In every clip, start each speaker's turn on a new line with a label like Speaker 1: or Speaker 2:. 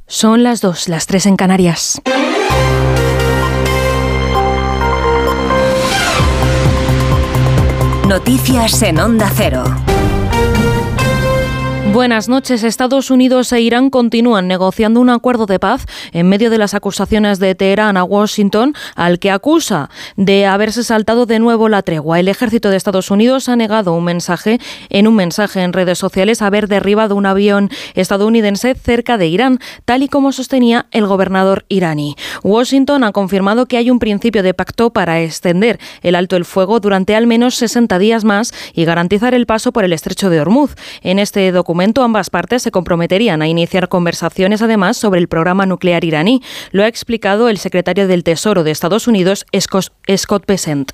Speaker 1: Son las 2, las 3 en Canarias.
Speaker 2: Noticias en Onda Cero.
Speaker 1: Buenas noches. Estados Unidos e Irán continúan negociando un acuerdo de paz en medio de las acusaciones de Teherán a Washington, al que acusa de haberse saltado de nuevo la tregua. El ejército de Estados Unidos ha negado un mensaje en redes sociales haber derribado un avión estadounidense cerca de Irán, tal y como sostenía el gobernador iraní. Washington ha confirmado que hay un principio de pacto para extender el alto el fuego durante al menos 60 días más y garantizar el paso por el estrecho de Hormuz. En este documento ambas partes se comprometerían a iniciar conversaciones además sobre el programa nuclear iraní. Lo ha explicado el secretario del Tesoro de Estados Unidos, Scott Bessent.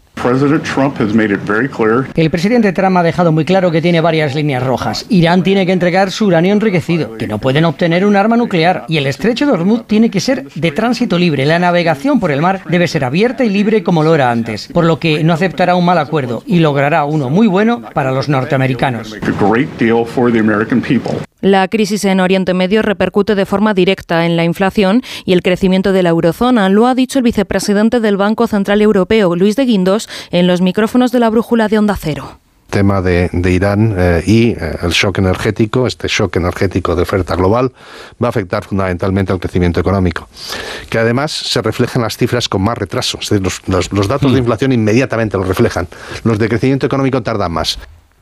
Speaker 3: El presidente Trump ha dejado muy claro que tiene varias líneas rojas. Irán tiene que entregar su uranio enriquecido, que no pueden obtener un arma nuclear, y el estrecho de Hormuz tiene que ser de tránsito libre. La navegación por el mar debe ser abierta y libre como lo era antes, por lo que no aceptará un mal acuerdo y logrará uno muy bueno para los norteamericanos.
Speaker 1: La crisis en Oriente Medio repercute de forma directa en la inflación y el crecimiento de la eurozona. Lo ha dicho el vicepresidente del Banco Central Europeo, Luis de Guindos, en los micrófonos de la brújula de Onda Cero.
Speaker 4: Tema de Irán y el shock energético, este shock energético de oferta global, va a afectar fundamentalmente al crecimiento económico, que además se refleja en las cifras con más retraso. Es decir, los datos de inflación inmediatamente lo reflejan. Los de crecimiento económico tardan más.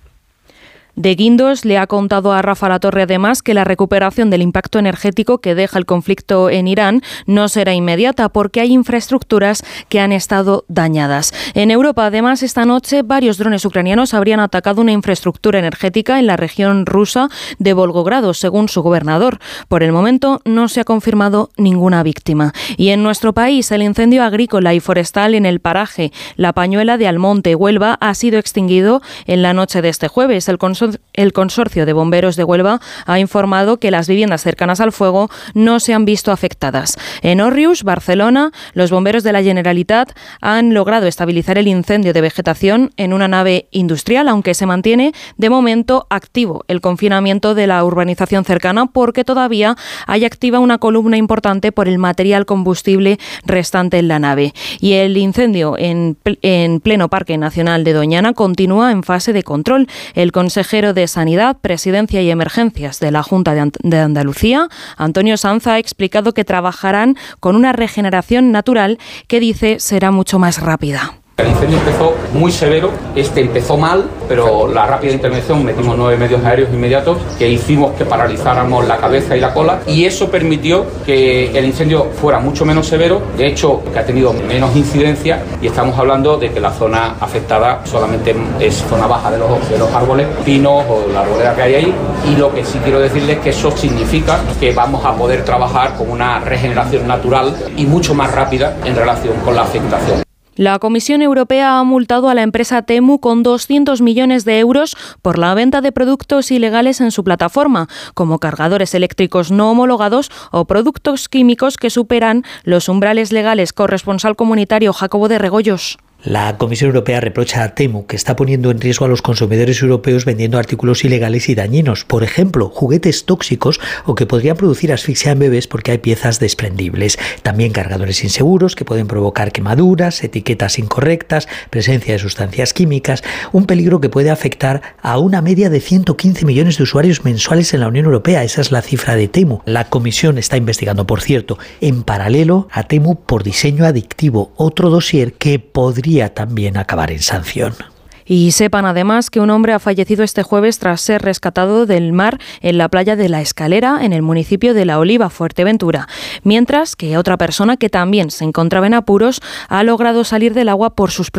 Speaker 1: De Guindos le ha contado a Rafa Latorre además que la recuperación del impacto energético que deja el conflicto en Irán no será inmediata porque hay infraestructuras que han estado dañadas. En Europa, además, esta noche varios drones ucranianos habrían atacado una infraestructura energética en la región rusa de Volgogrado, según su gobernador. Por el momento no se ha confirmado ninguna víctima. Y en nuestro país, el incendio agrícola y forestal en el paraje La Pañuela de Almonte, Huelva, ha sido extinguido en la noche de este jueves. El Consorcio de Bomberos de Huelva ha informado que las viviendas cercanas al fuego no se han visto afectadas. En Òrrius, Barcelona, los bomberos de la Generalitat han logrado estabilizar el incendio de vegetación en una nave industrial, aunque se mantiene de momento activo el confinamiento de la urbanización cercana porque todavía hay activa una columna importante por el material combustible restante en la nave. Y el incendio en pleno Parque Nacional de Doñana continúa en fase de control. El consejero de Sanidad, Presidencia y Emergencias de la Junta de Andalucía, Antonio Sanz, ha explicado que trabajarán con una regeneración natural que dice será mucho más rápida.
Speaker 5: El incendio empezó muy severo, empezó mal, pero la rápida intervención, metimos 9 medios aéreos inmediatos que hicimos que paralizáramos la cabeza y la cola y eso permitió que el incendio fuera mucho menos severo, de hecho que ha tenido menos incidencia y estamos hablando de que la zona afectada solamente es zona baja de los árboles, pinos o la arboleda que hay ahí y lo que sí quiero decirles es que eso significa que vamos a poder trabajar con una regeneración natural y mucho más rápida en relación con la afectación.
Speaker 1: La Comisión Europea ha multado a la empresa Temu con 200 millones de euros por la venta de productos ilegales en su plataforma, como cargadores eléctricos no homologados o productos químicos que superan los umbrales legales. Corresponsal comunitario Jacobo de Regoyos.
Speaker 6: La Comisión Europea reprocha a Temu que está poniendo en riesgo a los consumidores europeos vendiendo artículos ilegales y dañinos, por ejemplo, juguetes tóxicos o que podrían producir asfixia en bebés porque hay piezas desprendibles. También cargadores inseguros que pueden provocar quemaduras, etiquetas incorrectas, presencia de sustancias químicas, un peligro que puede afectar a una media de 115 millones de usuarios mensuales en la Unión Europea. Esa es la cifra de Temu. La Comisión está investigando, por cierto, en paralelo a Temu por diseño adictivo, otro dossier que podría también acabar en sanción.
Speaker 1: Y sepan además que un hombre ha fallecido este jueves tras ser rescatado del mar en la playa de La Escalera, en el municipio de La Oliva, Fuerteventura, mientras que otra persona que también se encontraba en apuros ha logrado salir del agua por sus